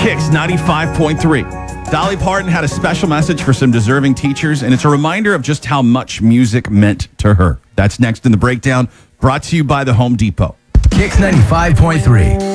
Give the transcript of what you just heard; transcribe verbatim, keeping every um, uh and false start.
Kicks ninety-five point three. Dolly Parton had a special message for some deserving teachers, and it's a reminder of just how much music meant to her. That's next in the breakdown, brought to you by the Home Depot. Kicks ninety-five point three.